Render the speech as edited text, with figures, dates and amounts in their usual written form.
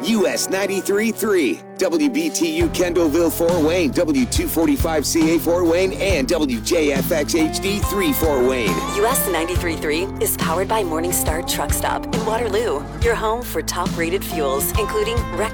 US 93.3, WBTU Kendallville Fort Wayne, W245CA Fort Wayne, and WJFX HD 3 Fort Wayne. US 93.3 is powered by Morningstar Truck Stop in Waterloo, your home for top-rated fuels, including Rex